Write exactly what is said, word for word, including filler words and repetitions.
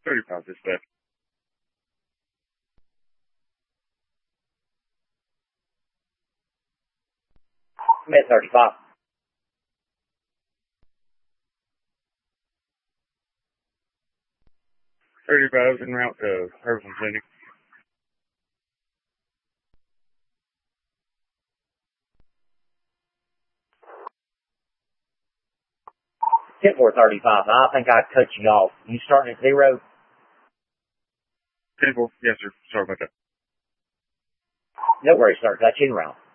thirty-five dispatch. Met thirty-five. thirty-five en route to Herbertson Clinic. ten four thirty-five. I think I cut you off. You starting at zero? ten four, yes sir. Sorry about that. No worries, sir. Got you in route.